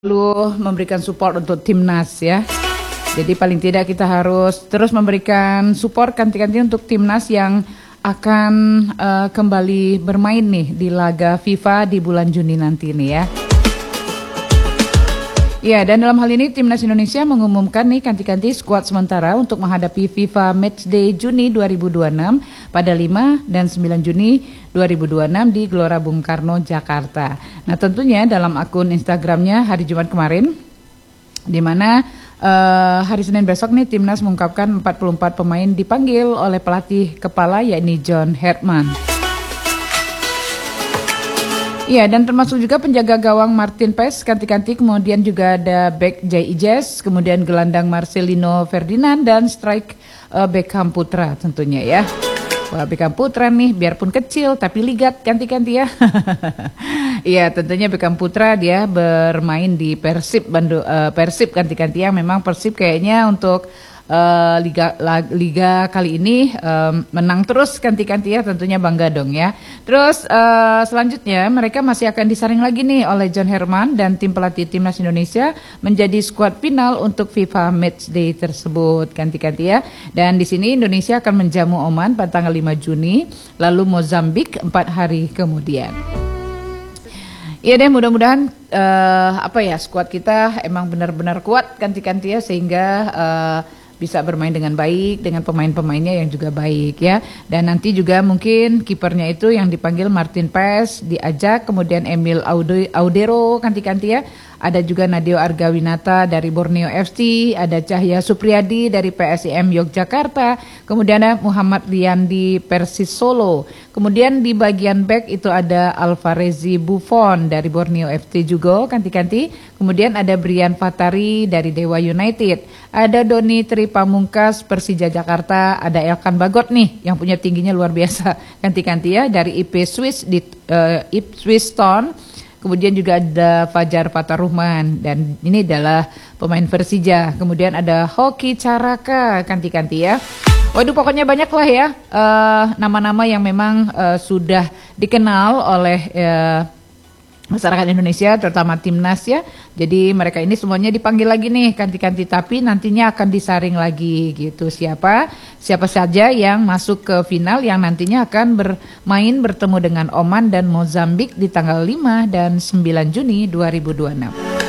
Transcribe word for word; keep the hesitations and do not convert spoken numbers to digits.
Perlu memberikan support untuk timnas ya. Jadi paling tidak kita harus terus memberikan support ganti-ganti untuk timnas yang akan uh, kembali bermain nih di laga FIFA di bulan Juni nanti nih ya. Ya, dan dalam hal ini timnas Indonesia mengumumkan nih ganti-ganti skuad sementara untuk menghadapi FIFA Matchday Juni dua ribu dua puluh enam pada lima dan sembilan Juni dua ribu dua puluh enam di Gelora Bung Karno, Jakarta. Nah, tentunya dalam akun Instagramnya hari Jumat kemarin, di mana uh, hari Senin besok nih timnas mengungkapkan empat puluh empat pemain dipanggil oleh pelatih kepala yakni John Herdman. Iya, dan termasuk juga penjaga gawang Martin Paes ganti-ganti, kemudian juga ada back Jay Ijes, kemudian gelandang Marcelino Ferdinand dan strike uh, Beckham Putra tentunya ya. Wah, Beckham Putra nih biarpun kecil tapi ligat ganti-ganti ya. Iya, tentunya Beckham Putra dia bermain di Persib Bandung, uh, Persib ganti-ganti ya. Memang Persib kayaknya untuk Uh, liga la, liga kali ini um, menang terus ganti-ganti ya, tentunya bangga dong ya. Terus uh, selanjutnya mereka masih akan disaring lagi nih oleh John Herdman dan tim pelatih timnas Indonesia menjadi skuad final untuk FIFA Matchday tersebut ganti-ganti ya. Dan di sini Indonesia akan menjamu Oman pada tanggal lima Juni, lalu Mozambik empat hari kemudian. Iya deh, mudah-mudahan uh, apa ya skuad kita emang benar-benar kuat ganti-ganti ya, sehingga uh, bisa bermain dengan baik dengan pemain-pemainnya yang juga baik ya. Dan nanti juga mungkin kipernya itu yang dipanggil Martin Paes diajak, kemudian Emil Audero ganti-ganti ya. Ada juga Nadeo Argawinata dari Borneo F C, ada Cahya Supriyadi dari P S I M Yogyakarta, kemudian ada Muhammad Riyandi Persis Solo. Kemudian di bagian back itu ada Alvarezi Buffon dari Borneo F C juga ganti-ganti. Kemudian ada Brian Fatari dari Dewa United, ada Doni Tripamungkas Persija Jakarta, ada Elkan Bagot nih yang punya tingginya luar biasa ganti-ganti ya dari I P Swiss di uh, Ipswich Town. Kemudian juga ada Fajar Fatarruhman dan ini adalah pemain Persija. Kemudian ada Hoki Caraka ganti-ganti ya. Waduh, pokoknya banyak lah ya uh, nama-nama yang memang uh, sudah dikenal oleh uh, masyarakat Indonesia, terutama timnas ya. Jadi mereka ini semuanya dipanggil lagi nih ganti-ganti, tapi nantinya akan disaring lagi gitu. Siapa siapa saja yang masuk ke final yang nantinya akan bermain bertemu dengan Oman dan Mozambik di tanggal lima dan sembilan Juni dua ribu dua puluh enam.